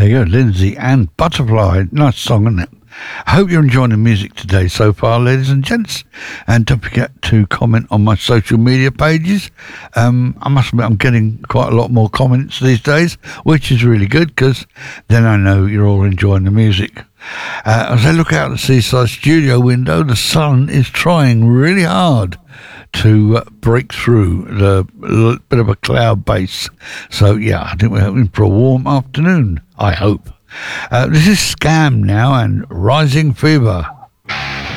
There you go, Lindsay and Butterfly. Nice song, isn't it? I hope you're enjoying the music today so far, ladies and gents. And don't forget to comment on my social media pages. I must admit, I'm getting quite a lot more comments these days, which is really good because then I know you're all enjoying the music. As I look out the Seaside studio window, the sun is trying really hard to break through the bit of a cloud base. So, yeah, I think we're hoping for a warm afternoon, I hope. This is Scam now and Rising Fever.